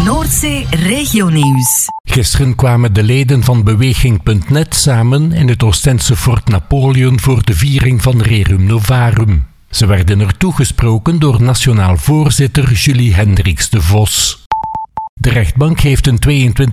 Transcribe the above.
Noordzee Regionieuws. Gisteren kwamen de leden van Beweging.net samen in het Oostendse Fort Napoleon voor de viering van Rerum Novarum. Ze werden er toegesproken door nationaal voorzitter Julie Hendricks de Vos. De rechtbank heeft een